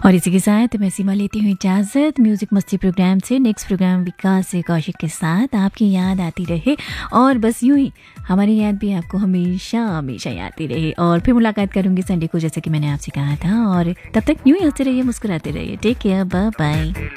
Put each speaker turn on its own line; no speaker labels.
और इसी के साथ मैं सीमा लेती हूँ इजाज़त म्यूज़िक मस्ती प्रोग्राम से। नेक्स्ट प्रोग्राम विकास से कौशिक के साथ आपकी याद आती रहे और बस यूं ही हमारी याद भी आपको हमेशा हमेशा आती रहे। और फिर मुलाकात करूँगी संडे को, जैसे कि मैंने आपसे कहा था। और तब तक यूं ही हंसते रहिए, मुस्कुराते रहिए। Take care, bye bye.